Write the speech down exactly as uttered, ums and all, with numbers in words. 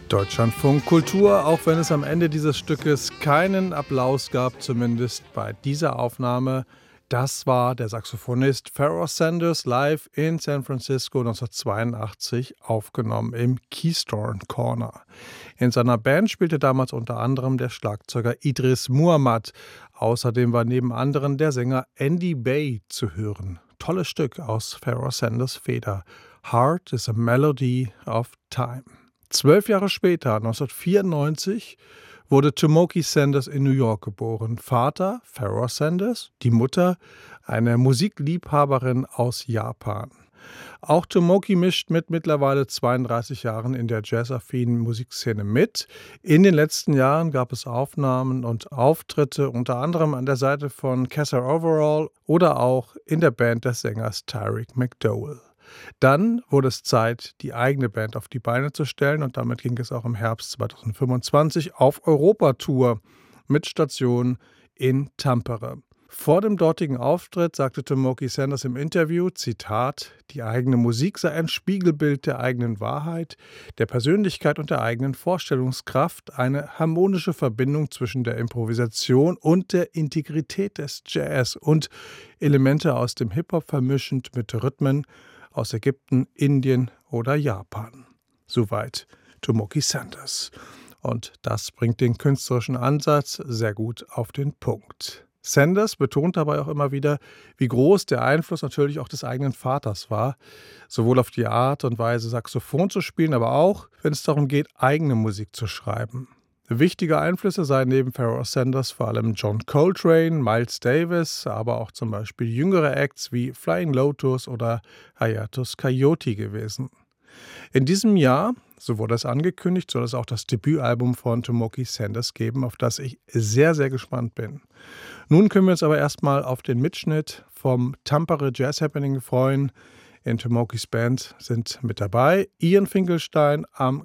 Deutschlandfunk Kultur, auch wenn es am Ende dieses Stückes keinen Applaus gab, zumindest bei dieser Aufnahme. Das war der Saxophonist Pharoah Sanders live in San Francisco neunzehnhundertzweiundachtzig aufgenommen im Keystone Corner. In seiner Band spielte damals unter anderem der Schlagzeuger Idris Muhammad. Außerdem war neben anderen der Sänger Andy Bey zu hören. Tolles Stück aus Pharoah Sanders Feder. Heart is a Melody of Time. Zwölf Jahre später, neunzehnhundertvierundneunzig, wurde Tomoki Sanders in New York geboren. Vater Pharoah Sanders, die Mutter eine Musikliebhaberin aus Japan. Auch Tomoki mischt mit mittlerweile zweiunddreißig Jahren in der jazzaffinen Musikszene mit. In den letzten Jahren gab es Aufnahmen und Auftritte, unter anderem an der Seite von Kessa Overall oder auch in der Band des Sängers Tyrick McDowell. Dann wurde es Zeit, die eigene Band auf die Beine zu stellen und damit ging es auch im Herbst zweitausendfünfundzwanzig auf Europatour mit Station in Tampere. Vor dem dortigen Auftritt sagte Tomoki Sanders im Interview, Zitat, die eigene Musik sei ein Spiegelbild der eigenen Wahrheit, der Persönlichkeit und der eigenen Vorstellungskraft, eine harmonische Verbindung zwischen der Improvisation und der Integrität des Jazz und Elemente aus dem Hip-Hop vermischend mit Rhythmen aus Ägypten, Indien oder Japan. Soweit Tomoki Sanders. Und das bringt den künstlerischen Ansatz sehr gut auf den Punkt. Sanders betont dabei auch immer wieder, wie groß der Einfluss natürlich auch des eigenen Vaters war, sowohl auf die Art und Weise Saxophon zu spielen, aber auch, wenn es darum geht, eigene Musik zu schreiben. Wichtige Einflüsse seien neben Pharoah Sanders vor allem John Coltrane, Miles Davis, aber auch zum Beispiel jüngere Acts wie Flying Lotus oder Hiatus Kaiyote gewesen. In diesem Jahr, so wurde es angekündigt, soll es auch das Debütalbum von Tomoki Sanders geben, auf das ich sehr, sehr gespannt bin. Nun können wir uns aber erstmal auf den Mitschnitt vom Tampere Jazz Happening freuen. In Tomokis Band sind mit dabei Ian Finkelstein am